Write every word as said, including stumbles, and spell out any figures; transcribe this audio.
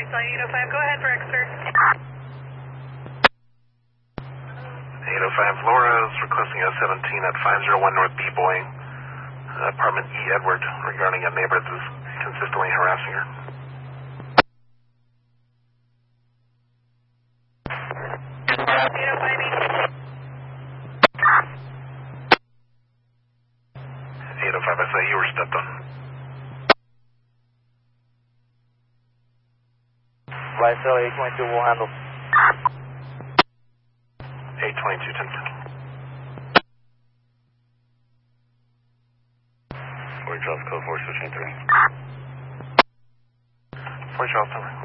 eight oh five, go ahead for expert. eight oh five, Laura is requesting a seventeen at five oh one North B Boeing, uh, apartment E Edward, regarding a neighbor that is consistently harassing her. eight oh five, eight oh five, I say you were stepped on. Flight Cell eight twenty-two will handle. eight twenty-two, ten four. Fort Charles, code four, switching three. Fort Charles, over.